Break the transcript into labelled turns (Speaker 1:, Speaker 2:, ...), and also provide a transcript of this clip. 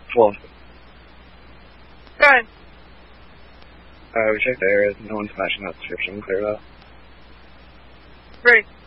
Speaker 1: 12.
Speaker 2: Go ahead.
Speaker 1: We checked the area. No one's matching that description. Clear that.
Speaker 2: Great.